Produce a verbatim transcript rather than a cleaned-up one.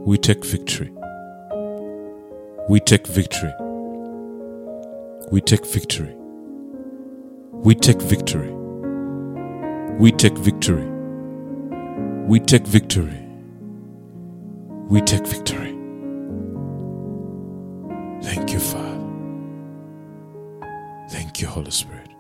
We take victory. We take victory. We take victory. We take victory. We take victory. We take victory. We take victory. Thank you, Father. Thank you, Holy Spirit.